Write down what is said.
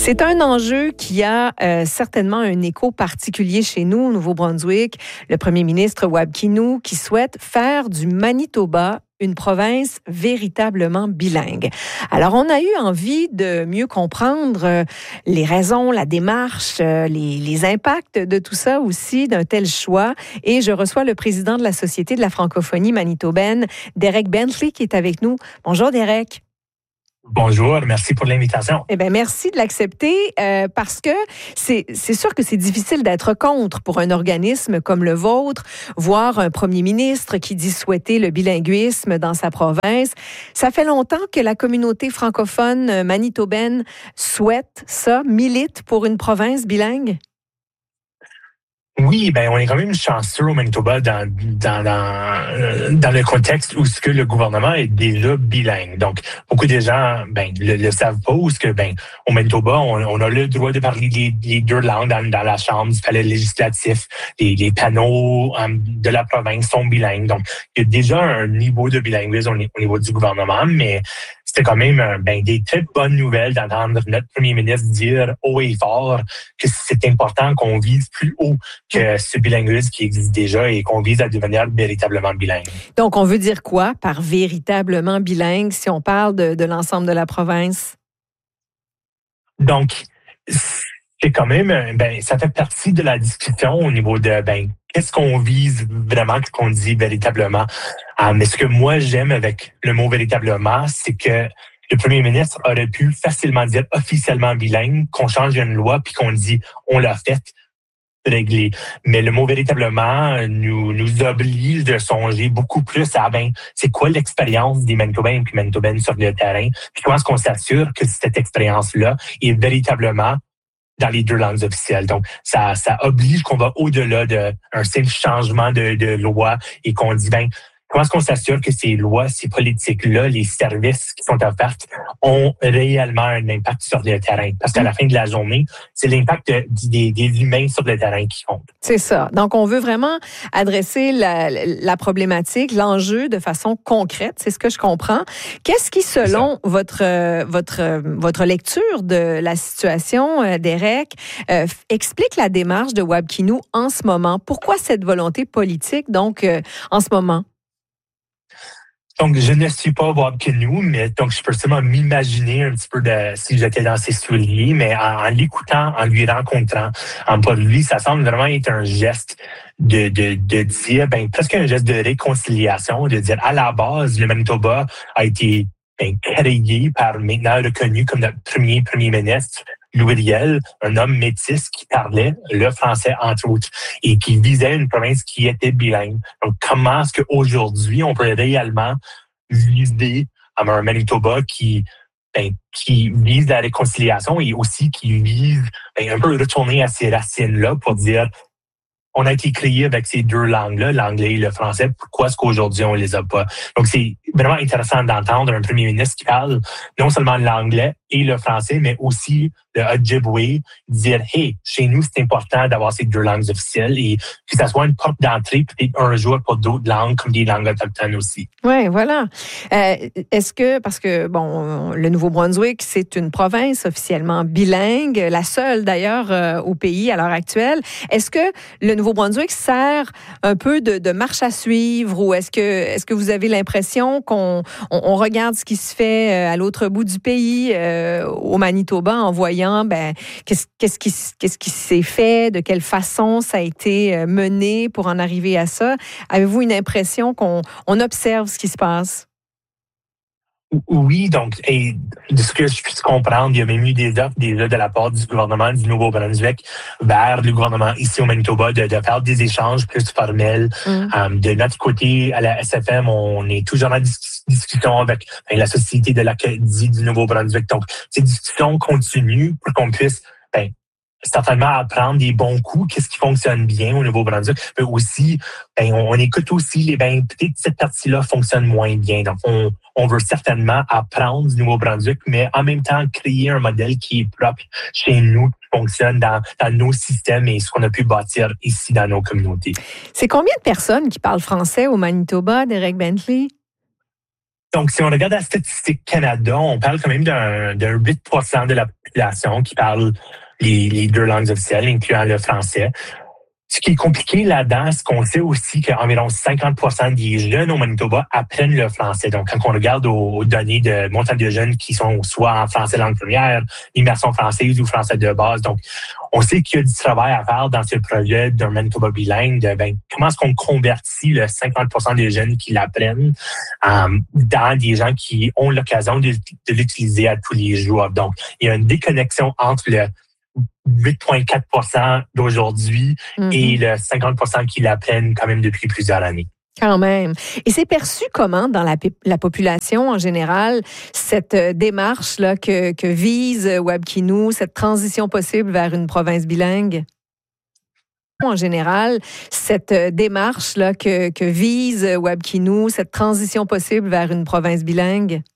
C'est un enjeu qui a certainement un écho particulier chez nous, au Nouveau-Brunswick. Le premier ministre Wab Kinew qui souhaite faire du Manitoba une province véritablement bilingue. Alors, on a eu envie de mieux comprendre les raisons, la démarche, les impacts de tout ça aussi, d'un tel choix. Et je reçois le président de la Société de la francophonie manitobaine, Derek Bentley, qui est avec nous. Bonjour, Derek. Bonjour, merci pour l'invitation. Eh bien, merci de l'accepter parce que c'est sûr que c'est difficile d'être contre pour un organisme comme le vôtre, voir un premier ministre qui dit souhaiter le bilinguisme dans sa province. Ça fait longtemps que la communauté francophone manitobaine souhaite ça, milite pour une province bilingue. Oui, on est quand même chanceux au Manitoba dans le contexte où ce que le gouvernement est déjà bilingue. Donc, beaucoup de gens, le savent pas où ce que, au Manitoba, on a le droit de parler les deux langues dans la Chambre du palais législatif. Les panneaux de la province sont bilingues. Donc, il y a déjà un niveau de bilinguisme au niveau du gouvernement, mais c'était quand même des très bonnes nouvelles d'entendre notre premier ministre dire haut et fort que c'est important qu'on vise plus haut que ce bilinguisme qui existe déjà et qu'on vise à devenir véritablement bilingue. Donc, on veut dire quoi par véritablement bilingue si on parle de l'ensemble de la province? Donc, c'est quand même, ça fait partie de la discussion au niveau de, qu'est-ce qu'on vise vraiment, qu'est-ce qu'on dit véritablement. Mais ce que moi, j'aime avec le mot véritablement, c'est que le premier ministre aurait pu facilement dire officiellement bilingue, qu'on change une loi puis qu'on dit on l'a fait, réglé. Mais le mot véritablement nous oblige de songer beaucoup plus à c'est quoi l'expérience des Manitobains et Manitobaines sur le terrain, puis comment est-ce qu'on s'assure que cette expérience-là est véritablement dans les deux langues officielles. Donc, ça oblige qu'on va au-delà d'un simple changement de loi et qu'on dit, comment est-ce qu'on s'assure que ces lois, ces politiques-là, les services qui sont offerts ont réellement un impact sur le terrain? Parce qu'à la fin de la journée, c'est l'impact des humains sur le terrain qui compte. C'est ça. Donc, on veut vraiment adresser la problématique, l'enjeu de façon concrète. C'est ce que je comprends. Qu'est-ce qui, selon votre lecture de la situation, Derek, explique la démarche de Wab Kinew en ce moment? Pourquoi cette volonté politique, donc, en ce moment? Donc, je ne suis pas Wab Kinew, mais donc je peux seulement m'imaginer un petit peu si j'étais dans ses souliers, mais en l'écoutant, en lui rencontrant, pour lui, ça semble vraiment être un geste de dire, presque un geste de réconciliation, de dire à la base, le Manitoba a été créé par maintenant reconnu comme notre premier ministre, Louis Riel, un homme métis qui parlait le français, entre autres, et qui visait une province qui était bilingue. Donc, comment est-ce qu'aujourd'hui, on peut réellement viser un Manitoba qui vise la réconciliation et aussi qui vise un peu retourner à ces racines-là pour dire on a été créé avec ces deux langues-là, l'anglais et le français. Pourquoi est-ce qu'aujourd'hui, on les a pas? Donc, c'est vraiment intéressant d'entendre un premier ministre qui parle non seulement l'anglais et le français, mais aussi le Ojibwe, dire « Hey, chez nous, c'est important d'avoir ces deux langues officielles et que ça soit une porte d'entrée peut-être un jour pour d'autres langues, comme des langues autochtones aussi. » Oui, voilà. Est-ce que, parce que, le Nouveau-Brunswick, c'est une province officiellement bilingue, la seule d'ailleurs au pays à l'heure actuelle. Est-ce que le Nouveau-Brunswick sert un peu de marche à suivre ou est-ce que vous avez l'impression qu'on regarde ce qui se fait à l'autre bout du pays, au Manitoba, en voyant qu'est-ce qui s'est fait, de quelle façon ça a été mené pour en arriver à ça? Avez-vous une impression qu'on observe ce qui se passe? Oui, donc, et de ce que je puisse comprendre, il y a même eu des offres déjà de la part du gouvernement du Nouveau-Brunswick vers le gouvernement ici au Manitoba de faire des échanges plus formels. De notre côté, à la SFM, on est toujours en discussion avec la Société de l'Acadie du Nouveau-Brunswick. Donc, ces discussions continuent pour qu'on puisse certainement apprendre des bons coups, qu'est-ce qui fonctionne bien au Nouveau-Brunswick, mais aussi, on écoute aussi peut-être cette partie-là fonctionne moins bien. Donc, on veut certainement apprendre du Nouveau-Brunswick, mais en même temps, créer un modèle qui est propre chez nous, qui fonctionne dans nos systèmes et ce qu'on a pu bâtir ici dans nos communautés. C'est combien de personnes qui parlent français au Manitoba, Derek Bentley? Donc, si on regarde la statistique Canada, on parle quand même d'un 8% de la population qui parle les deux langues officielles, incluant le français. Ce qui est compliqué là-dedans, c'est qu'on sait aussi qu'environ 50% des jeunes au Manitoba apprennent le français. Donc, quand on regarde aux données de montant de jeunes qui sont soit en français langue première, immersion française ou français de base. Donc, on sait qu'il y a du travail à faire dans ce projet d'un Manitoba bilingue. Comment est-ce qu'on convertit le 50% des jeunes qui l'apprennent dans des gens qui ont l'occasion de l'utiliser à tous les jours. Donc, il y a une déconnexion entre le 8,4% d'aujourd'hui et le 50% qui l'apprennent quand même depuis plusieurs années. Quand même. Et c'est perçu comment dans la population en général, cette démarche-là que vise Webkinu, cette transition possible vers une province bilingue? En général, cette démarche-là que vise Webkinu, cette transition possible vers une province bilingue?